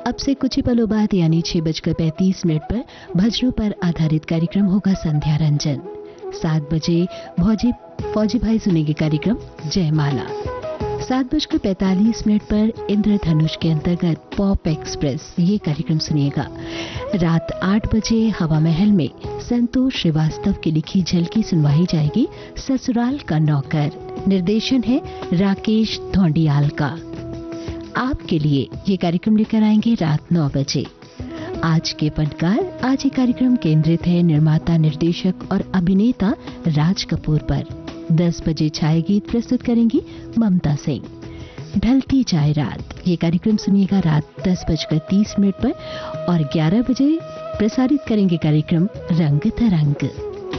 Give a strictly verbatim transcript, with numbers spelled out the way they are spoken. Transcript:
अब से कुछ ही पलों बाद यानी छह बजकर पैंतीस मिनट पर भजनों पर आधारित कार्यक्रम होगा संध्या रंजन। सात बजे भौजी फौजी भाई सुनेंगे कार्यक्रम जयमाला। सात बजकर पैंतालीस मिनट पर इंद्रधनुष के अंतर्गत पॉप एक्सप्रेस ये कार्यक्रम सुनिएगा। रात आठ बजे हवा महल में संतोष श्रीवास्तव की लिखी झलकी सुनवाई जाएगी ससुराल का नौकर। निर्देशन है राकेश धोंडियाल का। आपके लिए ये कार्यक्रम लेकर आएंगे रात नौ बजे। आज के पटकार आज ये कार्यक्रम केंद्रित है निर्माता निर्देशक और अभिनेता राज कपूर पर। दस बजे छाया गीत प्रस्तुत करेंगी ममता सिंह। ढलती जाए रात ये कार्यक्रम सुनिएगा रात दस बजकर तीस मिनट पर और ग्यारह बजे प्रसारित करेंगे कार्यक्रम रंग तरंग।